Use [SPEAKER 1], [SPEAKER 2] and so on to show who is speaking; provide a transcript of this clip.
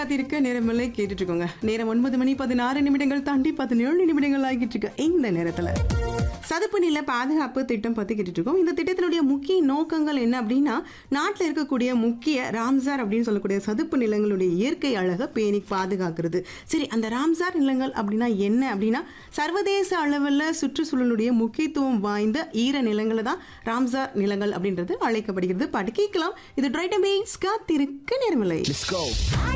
[SPEAKER 1] காத்திருக்க நேரமில்லை கேட்டுட்டு இருக்கோங்க. நேரம் 9:16 தாண்டி 17 நிமிடங்கள் ஆகிட்டு இருக்கு. இந்த நேரத்துல சதுப்பு நில பாதுகாப்பு திட்டம் பத்தி கேட்டுட்டு இருக்கோம். இந்த திட்டத்தினுடைய முக்கிய நோக்கங்கள் என்ன அப்படின்னா, நாட்டில் இருக்கக்கூடிய முக்கிய ராம்சார் அப்படின்னு சொல்லக்கூடிய சதுப்பு நிலங்களுடைய இயற்கை அழகை பேணி பாதுகாக்கிறது. சரி, அந்த ராம்சார் நிலங்கள் அப்படின்னா என்ன அப்படின்னா, சர்வதேச அளவில் சுற்றுச்சூழலுடைய முக்கியத்துவம் வாய்ந்த ஈர நிலங்களை தான் ராம்சார் நிலங்கள் அப்படின்றது அழைக்கப்படுகிறது. பாட்டு கேட்கலாம். இது ட்ரைடமேஸ் காத்திருக்க நேரமில்லை.